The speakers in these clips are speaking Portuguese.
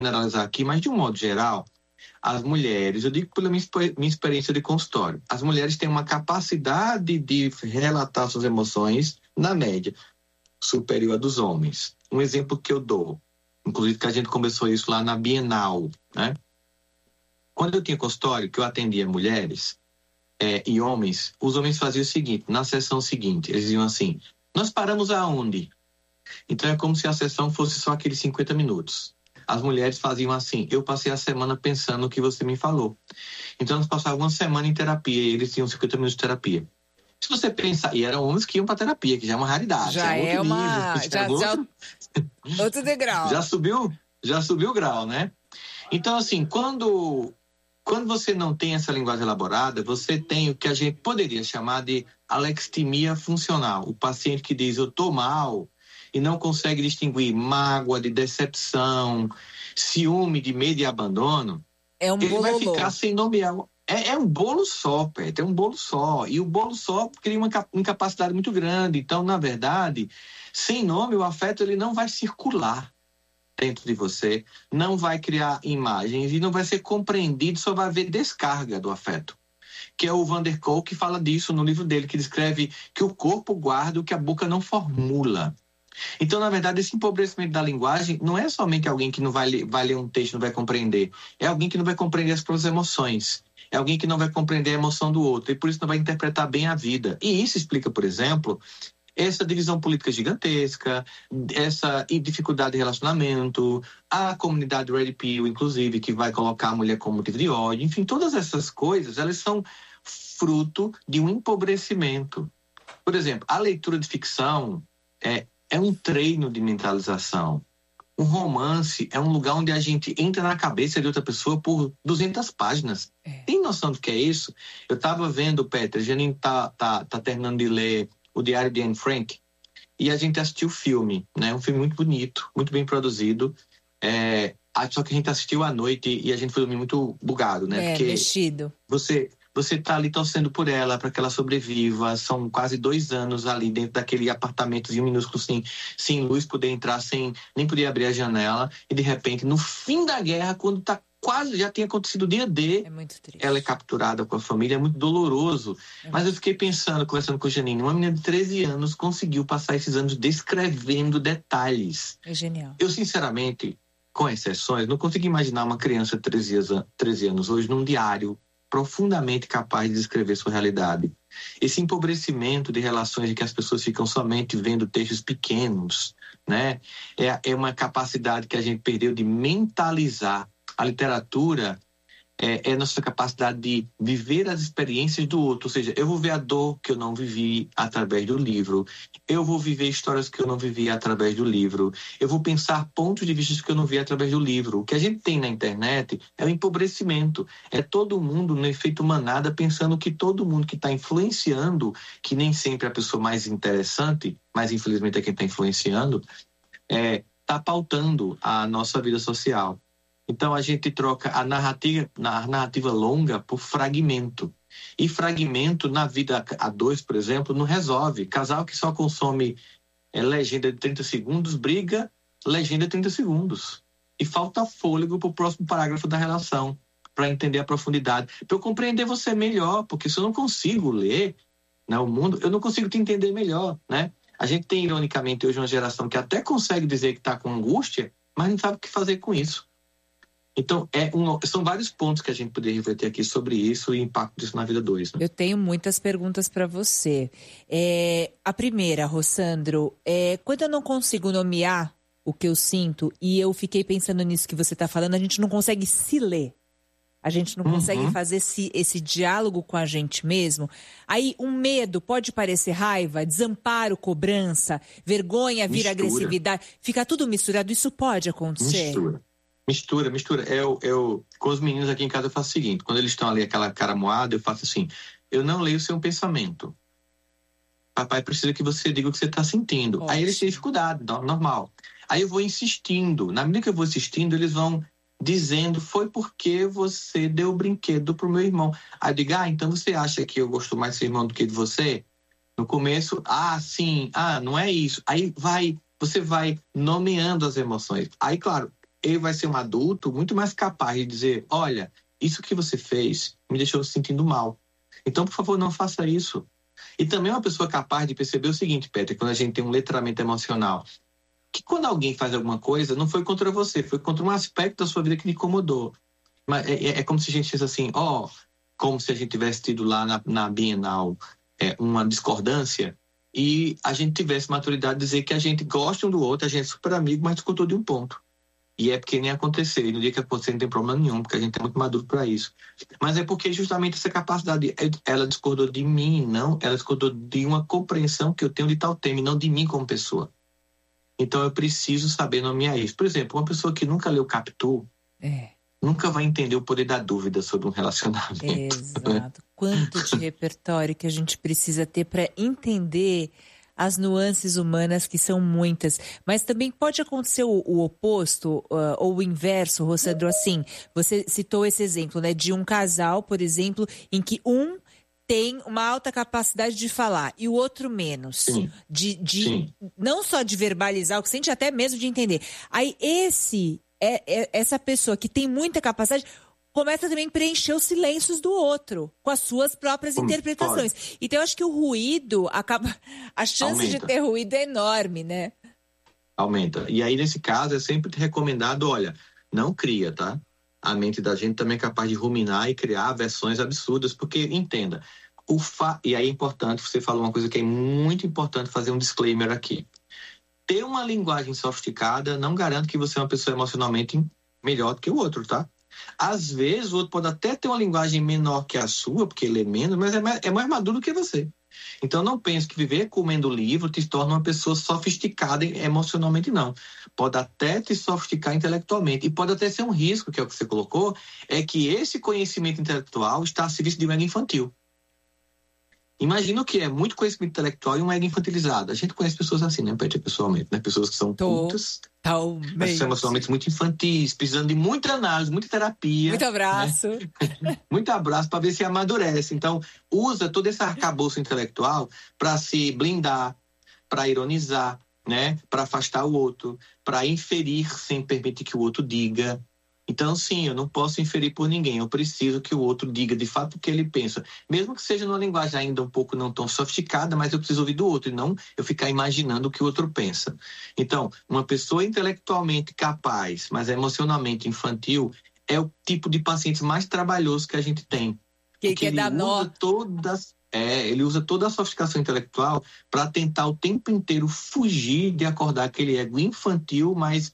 generalizar aqui, mas de um modo geral, as mulheres, eu digo pela minha experiência de consultório, as mulheres têm uma capacidade de relatar suas emoções, na média, superior à dos homens. Um exemplo que eu dou, inclusive que a gente começou isso lá na Bienal, né? Quando eu tinha consultório, que eu atendia mulheres e homens, os homens faziam o seguinte, na sessão seguinte, eles diziam assim, nós paramos aonde? Então é como se a sessão fosse só aqueles 50 minutos. As mulheres faziam assim, eu passei a semana pensando o que você me falou. Então nós passávamos uma semana em terapia e eles tinham 50 minutos de terapia. Se você pensar, e eram homens que iam para terapia, que já é uma raridade. Já é outro uma... nível, outro degrau. Já subiu o grau, né? Então assim, quando você não tem essa linguagem elaborada, você tem o que a gente poderia chamar de alexithymia funcional. O paciente que diz, eu estou mal, e não consegue distinguir mágoa de decepção, ciúme de medo e abandono, ele vai ficar sem nomear. É um bolo só, Peter, é um bolo só. E o bolo só cria uma incapacidade muito grande. Então, na verdade, sem nome, o afeto ele não vai circular dentro de você, não vai criar imagens e não vai ser compreendido, só vai haver descarga do afeto. Que é o Van der Kolk que fala disso no livro dele, que descreve que o corpo guarda o que a boca não formula. Então, na verdade, esse empobrecimento da linguagem não é somente alguém que não vai ler um texto, não vai compreender. É alguém que não vai compreender as próprias emoções. É alguém que não vai compreender a emoção do outro e por isso não vai interpretar bem a vida. E isso explica, por exemplo, essa divisão política gigantesca, essa dificuldade de relacionamento, a comunidade Red Pill, inclusive, que vai colocar a mulher como motivo de ódio. Enfim, todas essas coisas, elas são fruto de um empobrecimento. Por exemplo, a leitura de ficção é um treino de mentalização. Um romance é um lugar onde a gente entra na cabeça de outra pessoa por 200 páginas. Tem noção do que é isso? Eu estava vendo, Peter, a Janine tá terminando de ler O Diário de Anne Frank e a gente assistiu o filme, né? Um filme muito bonito, muito bem produzido. Só que a gente assistiu à noite e a gente foi dormir muito bugado, né? Porque mexido. Você tá ali torcendo por ela, para que ela sobreviva. São quase 2 anos ali dentro daquele apartamentozinho minúsculo, sem luz, poder entrar, sem nem poder abrir a janela. E de repente, no fim da guerra, quando tá quase, já tinha acontecido o dia D, ela é capturada com a família, é muito doloroso. Mas eu fiquei pensando, conversando com a Janine, uma menina de 13 anos conseguiu passar esses anos descrevendo detalhes. É genial. Eu, sinceramente, com exceções, não consigo imaginar uma criança de 13 anos hoje num diário profundamente capaz de descrever sua realidade. Esse empobrecimento de relações em que as pessoas ficam somente vendo textos pequenos, né? É uma capacidade que a gente perdeu de mentalizar. A literatura é a nossa capacidade de viver as experiências do outro, ou seja, eu vou ver a dor que eu não vivi através do livro, eu vou viver histórias que eu não vivi através do livro, eu vou pensar pontos de vista que eu não vi através do livro. O que a gente tem na internet é o empobrecimento, é todo mundo no efeito manada pensando que todo mundo que está influenciando, que nem sempre é a pessoa mais interessante, mas infelizmente é quem está influenciando, está pautando a nossa vida social. Então, a gente troca a narrativa longa por fragmento. E fragmento, na vida a dois, por exemplo, não resolve. Casal que só consome legenda de 30 segundos, briga, legenda de 30 segundos. E falta fôlego para o próximo parágrafo da relação, para entender a profundidade. Para eu compreender você melhor, porque se eu não consigo ler, né, o mundo, eu não consigo te entender melhor, né? A gente tem, ironicamente, hoje uma geração que até consegue dizer que está com angústia, mas não sabe o que fazer com isso. Então, são vários pontos que a gente poderia refletir aqui sobre isso e o impacto disso na vida 2. Né? Eu tenho muitas perguntas para você. A primeira, Rossandro, quando eu não consigo nomear o que eu sinto, e eu fiquei pensando nisso que você está falando, a gente não consegue se ler. A gente não consegue fazer esse diálogo com a gente mesmo. Aí um medo pode parecer raiva, desamparo, cobrança, vergonha, agressividade. Fica tudo misturado. Isso pode acontecer? Mistura. Eu, com os meninos aqui em casa, eu faço o seguinte: quando eles estão ali, aquela cara moada, eu faço assim: eu não leio o seu pensamento. Papai precisa que você diga o que você está sentindo. Ótimo. Aí eles têm dificuldade, normal. Aí eu vou insistindo. Na medida que eu vou insistindo, eles vão dizendo: foi porque você deu o brinquedo pro meu irmão. Aí eu digo: então você acha que eu gosto mais do seu irmão do que de você? No começo, sim, não é isso. Aí você vai nomeando as emoções. Aí, claro, ele vai ser um adulto muito mais capaz de dizer, olha, isso que você fez me deixou se sentindo mal. Então, por favor, não faça isso. E também uma pessoa capaz de perceber o seguinte, Petra, quando a gente tem um letramento emocional, que quando alguém faz alguma coisa, não foi contra você, foi contra um aspecto da sua vida que lhe incomodou. Mas é como se a gente dissesse assim, como se a gente tivesse tido lá na Bienal uma discordância e a gente tivesse maturidade de dizer que a gente gosta um do outro, a gente é super amigo, mas discordou de um ponto. E é porque nem aconteceu. E no dia que acontecer não tem problema nenhum, porque a gente é muito maduro para isso. Mas é porque justamente essa capacidade, ela discordou de mim, não, ela discordou de uma compreensão que eu tenho de tal tema, e não de mim como pessoa. Então eu preciso saber nomear isso. Por exemplo, uma pessoa que nunca leu Capitu, nunca vai entender o poder da dúvida sobre um relacionamento. Exato. Quanto de repertório que a gente precisa ter para entender as nuances humanas, que são muitas. Mas também pode acontecer o oposto, ou o inverso, Rossandro, assim, você citou esse exemplo, né, de um casal, por exemplo, em que um tem uma alta capacidade de falar e o outro menos. Sim. Sim. Não só de verbalizar o que sente, até mesmo de entender. Aí essa pessoa que tem muita capacidade começa também a preencher os silêncios do outro com as suas próprias interpretações. Pode. Então eu acho que o ruído acaba... A chance de ter ruído é enorme, né? Aumenta. E aí, nesse caso, é sempre recomendado, olha, não cria, tá? A mente da gente também é capaz de ruminar e criar versões absurdas, porque, entenda, e aí é importante, você falou uma coisa que é muito importante fazer um disclaimer aqui. Ter uma linguagem sofisticada não garante que você é uma pessoa emocionalmente melhor do que o outro, tá? Às vezes, o outro pode até ter uma linguagem menor que a sua, porque ele é menos, mas é mais maduro que você. Então, não pense que viver comendo livro te torna uma pessoa sofisticada emocionalmente, não. Pode até te sofisticar intelectualmente. E pode até ser um risco, que é o que você colocou, é que esse conhecimento intelectual está a serviço de um ego infantil. Imagina o que é muito conhecimento intelectual e um ego infantilizado. A gente conhece pessoas assim, né, Petra, pessoalmente, né? Pessoas que são cultas, mas são emocionalmente muito infantis, precisando de muita análise, muita terapia. Muito abraço. Né? Muito abraço para ver se amadurece. Então, usa todo esse arcabouço intelectual para se blindar, para ironizar, né? Para afastar o outro, para inferir sem permitir que o outro diga. Então, sim, eu não posso inferir por ninguém. Eu preciso que o outro diga de fato o que ele pensa. Mesmo que seja numa linguagem ainda um pouco não tão sofisticada, mas eu preciso ouvir do outro e não eu ficar imaginando o que o outro pensa. Então, uma pessoa intelectualmente capaz, mas emocionalmente infantil, é o tipo de paciente mais trabalhoso que a gente tem. Que quer dar nó. Ele usa toda a sofisticação intelectual para tentar o tempo inteiro fugir de acordar aquele ego infantil, mas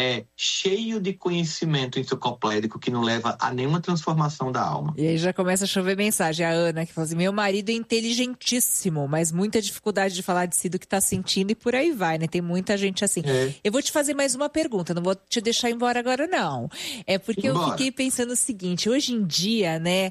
cheio de conhecimento enciclopédico que não leva a nenhuma transformação da alma. E aí já começa a chover mensagem. A Ana que fala assim, meu marido é inteligentíssimo, mas muita dificuldade de falar de si do que está sentindo e por aí vai, né? Tem muita gente assim. Eu vou te fazer mais uma pergunta, não vou te deixar embora agora não. É porque eu fiquei pensando o seguinte, hoje em dia, né,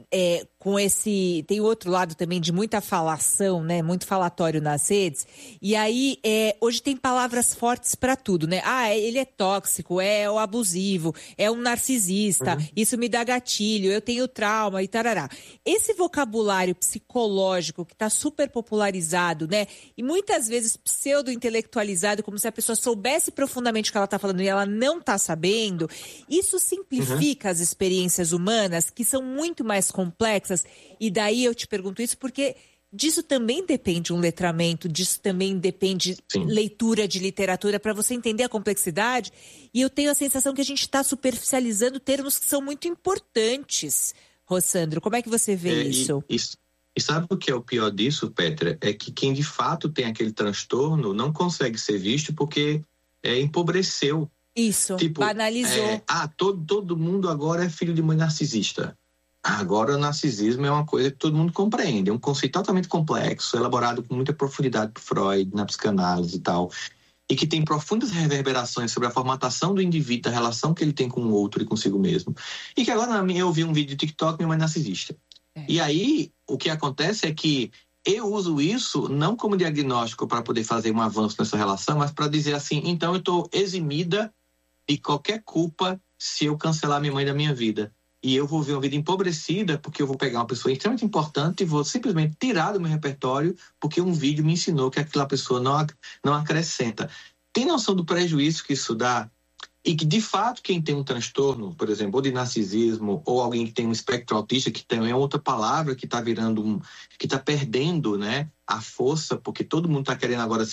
com esse... Tem o outro lado também de muita falação, né? Muito falatório nas redes. E aí, hoje tem palavras fortes para tudo, né? Ele é tóxico, é o abusivo, é um narcisista, isso me dá gatilho, eu tenho trauma e tarará. Esse vocabulário psicológico que está super popularizado, né? E muitas vezes pseudo-intelectualizado, como se a pessoa soubesse profundamente o que ela está falando e ela não está sabendo, isso simplifica as experiências humanas, que são muito mais complexas. E daí eu te pergunto isso porque disso também depende um letramento, disso também depende leitura de literatura para você entender a complexidade. E eu tenho a sensação que a gente está superficializando termos que são muito importantes. Rossandro, como é que você vê isso? E sabe o que é o pior disso, Petra? É que quem de fato tem aquele transtorno não consegue ser visto porque empobreceu. Isso, banalizou. Todo mundo agora é filho de mãe narcisista. Agora, o narcisismo é uma coisa que todo mundo compreende. É um conceito totalmente complexo, elaborado com muita profundidade por Freud, na psicanálise e tal. E que tem profundas reverberações sobre a formatação do indivíduo, da relação que ele tem com o outro e consigo mesmo. E que agora, eu vi um vídeo do TikTok, minha mãe é narcisista. E aí, o que acontece é que eu uso isso não como diagnóstico para poder fazer um avanço nessa relação, mas para dizer assim, então eu estou eximida de qualquer culpa se eu cancelar minha mãe da minha vida. E eu vou ver uma vida empobrecida porque eu vou pegar uma pessoa extremamente importante e vou simplesmente tirar do meu repertório porque um vídeo me ensinou que aquela pessoa não acrescenta. Tem noção do prejuízo que isso dá? E que, de fato, quem tem um transtorno, por exemplo, ou de narcisismo, ou alguém que tem um espectro autista, que também é outra palavra que está que está perdendo, né, a força, porque todo mundo está querendo agora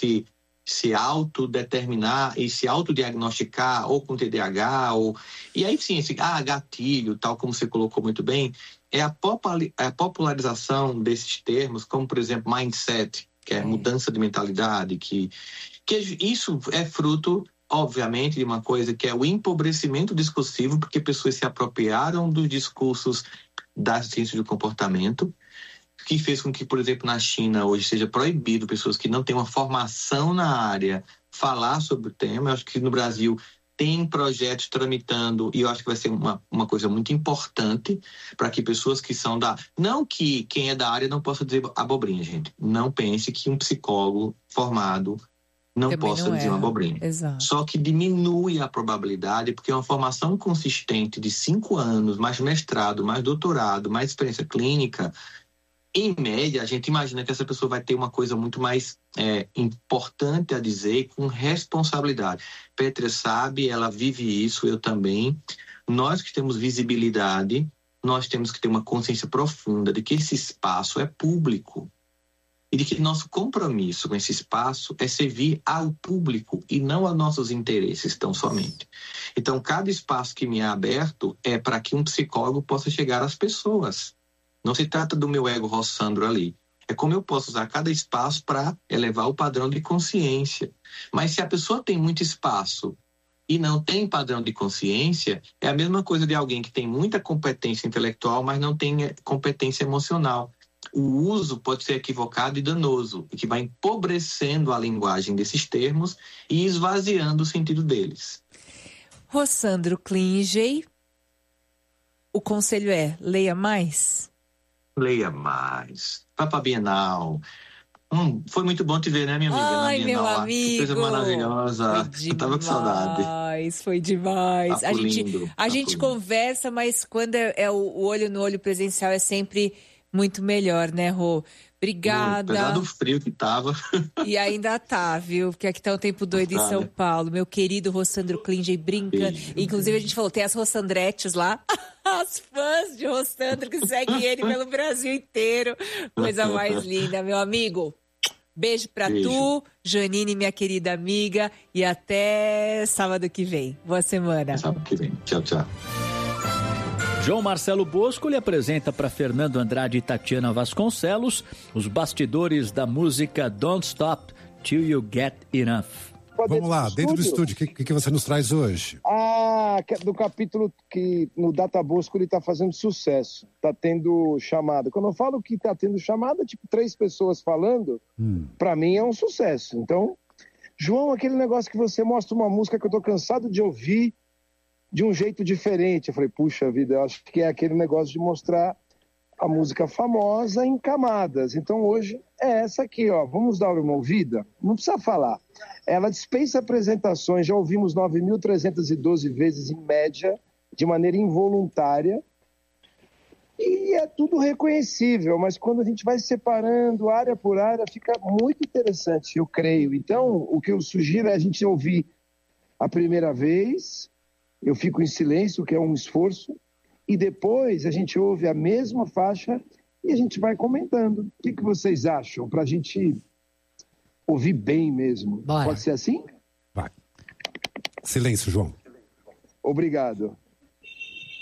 se autodeterminar e se autodiagnosticar, ou com TDAH, e aí sim, gatilho, tal como você colocou muito bem, é a popularização desses termos, como, por exemplo, mindset, que é mudança de mentalidade, que isso é fruto, obviamente, de uma coisa que é o empobrecimento discursivo, porque pessoas se apropriaram dos discursos da ciência do comportamento, que fez com que, por exemplo, na China hoje seja proibido pessoas que não têm uma formação na área falar sobre o tema. Eu acho que no Brasil tem projetos tramitando, e eu acho que vai ser uma coisa muito importante para que pessoas que são da... Não que quem é da área não possa dizer abobrinha, gente. Não pense que um psicólogo formado não também possa não dizer uma abobrinha. Exato. Só que diminui a probabilidade, porque uma formação consistente de 5 anos, mais mestrado, mais doutorado, mais experiência clínica, em média, a gente imagina que essa pessoa vai ter uma coisa muito mais importante a dizer e com responsabilidade. Petra sabe, ela vive isso, eu também. Nós que temos visibilidade, nós temos que ter uma consciência profunda de que esse espaço é público. E de que nosso compromisso com esse espaço é servir ao público e não a nossos interesses tão somente. Então, cada espaço que me é aberto é para que um psicólogo possa chegar às pessoas. Não se trata do meu ego Rossandro ali. É como eu posso usar cada espaço para elevar o padrão de consciência. Mas se a pessoa tem muito espaço e não tem padrão de consciência, é a mesma coisa de alguém que tem muita competência intelectual, mas não tem competência emocional. O uso pode ser equivocado e danoso, e que vai empobrecendo a linguagem desses termos e esvaziando o sentido deles. Rossandro Klingey, o conselho é: leia mais? Leia mais. Vá para a Bienal. Foi muito bom te ver, né, minha amiga? Ai, na Bienal, meu amigo! Que coisa maravilhosa. Eu tava com saudade. Foi demais. Papo lindo, a gente conversa, mas quando é o olho no olho presencial é sempre muito melhor, né, Rô? Obrigada. Apesar do frio que tava. E ainda tá, viu? Porque aqui tá um tempo doido em São Paulo. Meu querido Rossandro Klingey brinca. Inclusive, a gente falou, tem as Rossandretes lá. As fãs de Rossandro que seguem ele pelo Brasil inteiro. Coisa mais linda, meu amigo. Beijo pra tu, Janine, minha querida amiga. E até sábado que vem. Boa semana. Sábado que vem. Tchau, tchau. João Marcelo Bosco lhe apresenta para Fernando Andrade e Tatiana Vasconcelos os bastidores da música Don't Stop Till You Get Enough. Vamos lá, dentro do estúdio, o que você nos traz hoje? Do capítulo que no Data Bosco ele está fazendo sucesso, está tendo chamada. Quando eu falo que está tendo chamada, tipo 3 pessoas falando, para mim é um sucesso. Então, João, aquele negócio que você mostra uma música que eu tô cansado de ouvir de um jeito diferente. Eu falei, puxa vida, eu acho que é aquele negócio de mostrar a música famosa em camadas. Então hoje é essa aqui, ó. Vamos dar uma ouvida? Não precisa falar. Ela dispensa apresentações, já ouvimos 9.312 vezes em média, de maneira involuntária. E é tudo reconhecível, mas quando a gente vai separando área por área, fica muito interessante, eu creio. Então, o que eu sugiro é a gente ouvir a primeira vez, eu fico em silêncio, que é um esforço, e depois a gente ouve a mesma faixa e a gente vai comentando. O que vocês acham? Para a gente ouvir bem mesmo. Bora. Pode ser assim? Vai. Silêncio, João. Obrigado.